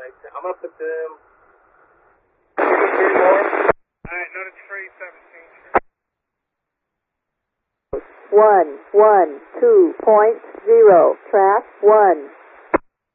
I'm going to put them... Alright, notice free 17. 112.0, track 1.